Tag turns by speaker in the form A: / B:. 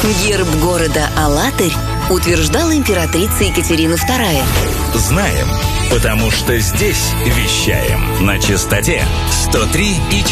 A: Герб города Алатырь утверждала императрица Екатерина II.
B: Знаем, потому что здесь вещаем на частоте 103,4.